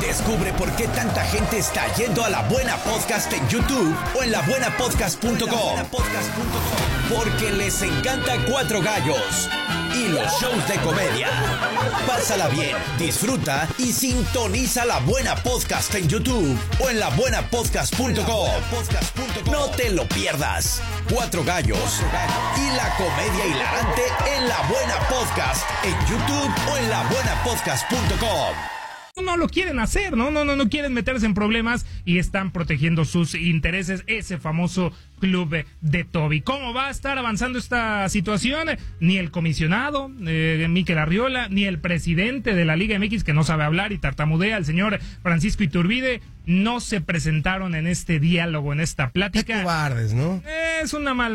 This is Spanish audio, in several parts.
Descubre por qué tanta gente está yendo a La Buena Podcast en YouTube o en labuenapodcast.com. Porque les encanta Cuatro Gallos y los shows de comedia. Pásala bien, disfruta y sintoniza La Buena Podcast en YouTube o en labuenapodcast.com. No te lo pierdas. Cuatro Gallos y la comedia hilarante en La Buena Podcast en YouTube o en labuenapodcast.com. No lo quieren hacer, no quieren meterse en problemas y están protegiendo sus intereses, ese famoso club de Toby. ¿Cómo va a estar avanzando esta situación? Ni el comisionado, Mikel Arriola, ni el presidente de la Liga MX, que no sabe hablar y tartamudea, el señor Francisco Iturbide, no se presentaron en este diálogo, en esta plática. Qué cobardes, ¿no? Es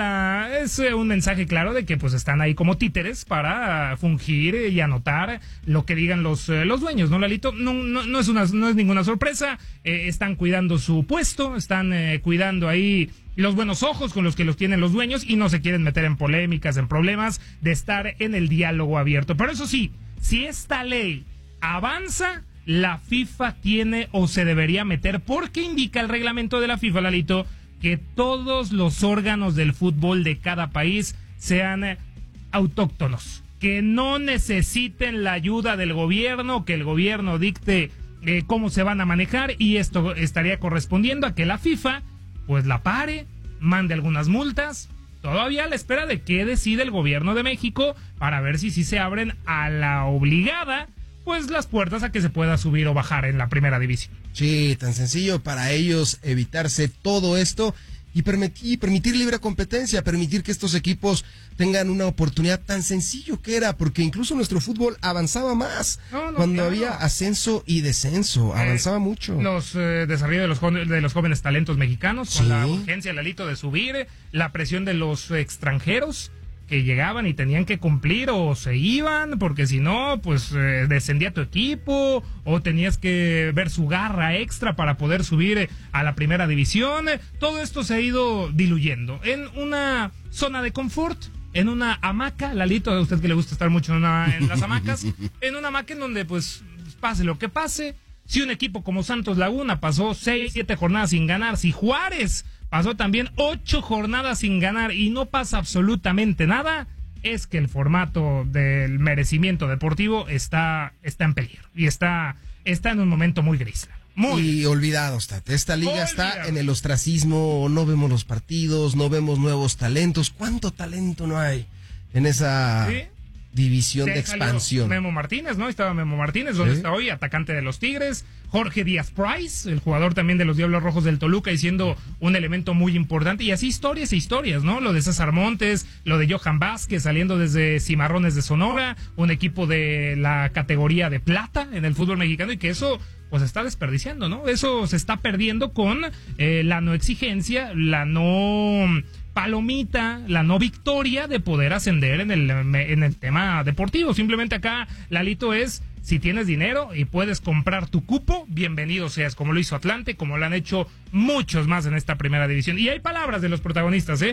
un mensaje claro de que pues están ahí como títeres para fungir y anotar lo que digan los dueños, ¿no, Lalito? No es ninguna sorpresa, están cuidando su puesto, están cuidando ahí los buenos ojos con los que los tienen los dueños y no se quieren meter en polémicas, en problemas de estar en el diálogo abierto. Pero eso sí, si esta ley avanza, la FIFA tiene o se debería meter, porque indica el reglamento de la FIFA, Lalito, que todos los órganos del fútbol de cada país sean autóctonos, que no necesiten la ayuda del gobierno, que el gobierno dicte cómo se van a manejar, y esto estaría correspondiendo a que la FIFA pues la pare, mande algunas multas, todavía a la espera de qué decide el gobierno de México para ver si se abren a la obligada pues las puertas a que se pueda subir o bajar en la primera división. Sí, tan sencillo para ellos evitarse todo esto y permitir libre competencia, permitir que estos equipos tengan una oportunidad. Tan sencillo que era, porque incluso nuestro fútbol avanzaba más cuando había ascenso y descenso, avanzaba mucho. Los desarrollos de los jóvenes talentos mexicanos, con la urgencia, Lalito, de subir, la presión de los extranjeros que llegaban y tenían que cumplir o se iban, porque si no, pues descendía tu equipo o tenías que ver su garra extra para poder subir a la primera división. Todo esto se ha ido diluyendo en una zona de confort, en una hamaca, Lalito, a usted que le gusta estar mucho en las hamacas, en una hamaca en donde pues pase lo que pase. Si un equipo como Santos Laguna pasó 6-7 jornadas sin ganar, si Juárez pasó también 8 jornadas sin ganar y no pasa absolutamente nada, es que el formato del merecimiento deportivo está en peligro y está en un momento muy gris. Y olvidados, Tate. Esta liga está en el ostracismo, no vemos los partidos, no vemos nuevos talentos. ¿Cuánto talento no hay en esa división de expansión? Memo Martínez, ¿no? Estaba Memo Martínez, ¿dónde está hoy? Atacante de los Tigres. Jorge Díaz Price, el jugador también de los Diablos Rojos del Toluca, y siendo un elemento muy importante. Y así historias e historias, ¿no? Lo de César Montes, lo de Johan Vázquez saliendo desde Cimarrones de Sonora, un equipo de la categoría de plata en el fútbol mexicano, y que eso pues se está desperdiciando, ¿no? Eso se está perdiendo con la no exigencia, la no palomita, la no victoria de poder ascender en el tema deportivo. Simplemente acá, Lalito, es: si tienes dinero y puedes comprar tu cupo, bienvenido seas, como lo hizo Atlante, como lo han hecho muchos más en esta primera división. Y hay palabras de los protagonistas,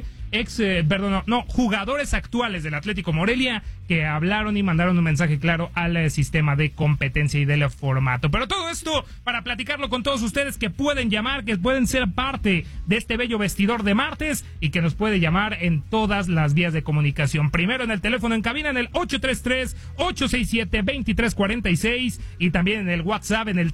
jugadores actuales del Atlético Morelia, que hablaron y mandaron un mensaje claro al sistema de competencia y del formato. Pero todo esto para platicarlo con todos ustedes, que pueden llamar, que pueden ser parte de este bello vestidor de martes, y que nos puede llamar en todas las vías de comunicación. Primero en el teléfono en cabina en el 833-867-2346, y también en el WhatsApp en el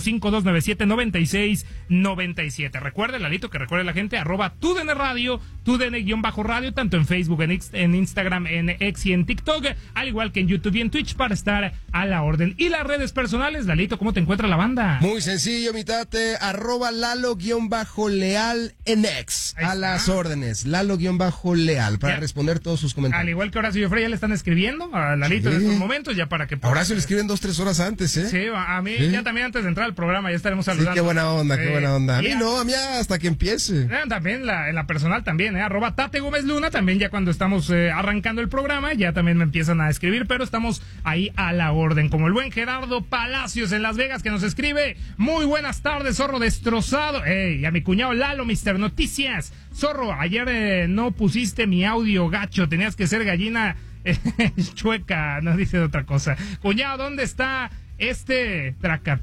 305-297-9697. Recuerde, Lalito, que recuerde la gente, @TUDN Radio, TUDN_radio, tanto en Facebook, en Instagram, en X y en TikTok, al igual que en YouTube y en Twitch, para estar a la orden. Y las redes personales, Lalito, ¿cómo te encuentra la banda? Muy sencillo, mi tate, @Lalo_Leal en X. A las órdenes, Lalo_Leal, para responder todos sus comentarios. Al igual que Horacio Frey, ya le están escribiendo a Lalito en estos momentos, ya para que... A Horacio le escriben 2-3 horas antes, ¿eh? Sí, a mí ya también antes de entrar al programa ya estaremos saludando. Sí, qué buena onda, qué buena onda. A mí no, a mí hasta que empiece. También en la personal también, @Tate Gómez Luna, también ya cuando estamos arrancando el programa, ya también me empiezan a escribir, pero estamos ahí a la orden, como el buen Gerardo Palacios en Las Vegas, que nos escribe: muy buenas tardes, zorro destrozado. Y a mi cuñado Lalo, Mr. Noticias: zorro, ayer no pusiste mi audio gacho, tenías que ser gallina chueca, no dice otra cosa. Cuñado, ¿dónde está traca?